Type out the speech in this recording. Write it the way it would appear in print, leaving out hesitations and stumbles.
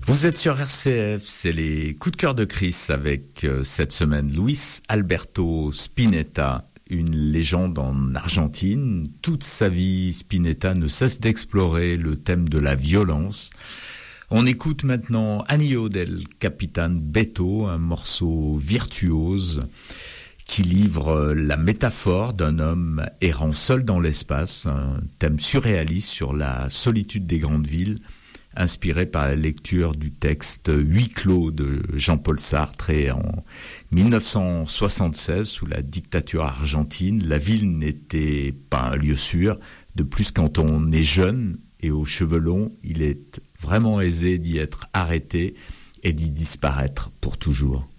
Vous êtes sur RCF, c'est les coups de cœur de Chris avec cette semaine Luis Alberto Spinetta, une légende en Argentine. Toute sa vie, Spinetta ne cesse d'explorer le thème de la violence. On écoute maintenant Anillo del Capitan Beto, un morceau virtuose qui livre la métaphore d'un homme errant seul dans l'espace, un thème surréaliste sur la solitude des grandes villes, inspiré par la lecture du texte Huis clos de Jean-Paul Sartre. Et en 1976, sous la dictature argentine, la ville n'était pas un lieu sûr. De plus, quand on est jeune et aux cheveux longs, il est vraiment aisé d'y être arrêté et d'y disparaître pour toujours.